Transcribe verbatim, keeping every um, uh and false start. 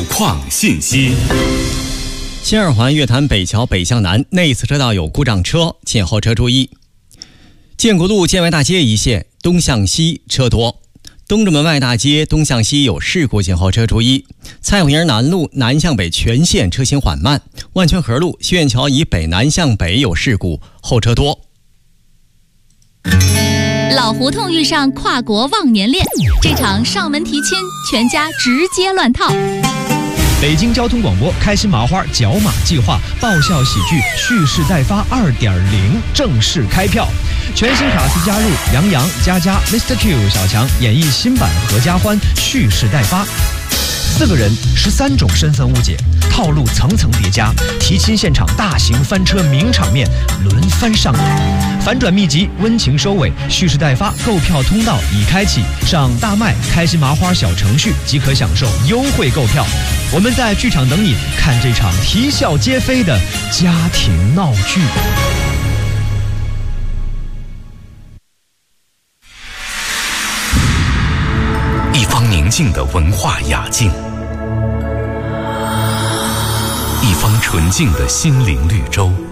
况信息。 新二环月坛北桥北向南内侧车道有故障车，请后车注意。建国路建外大街一线东向西车多，东直门外大街东向西有事故，请后车注意。蔡府营南路南向北全线车行缓慢，万泉河路西苑桥以北南向北有事故，后车多。 老胡同遇上跨国忘年恋，这场上门提亲，全家直接乱套。 北京交通广播开心麻花角马计划爆笑喜剧蓄势待发 二点零 正式开票，全新卡司加入杨洋、佳佳、Mister Q、小强演绎新版合家欢蓄势待发。四个人，十三种身份误解，套路层层叠加，提亲现场大型翻车名场面轮番上演，反转秘籍温情收尾，蓄势待发购票通道已开启，上大麦开心麻花小程序即可享受优惠购票。我们在剧场等你，看这场啼笑皆非的家庭闹剧。 一方宁静的文化雅境，一方纯净的心灵绿洲。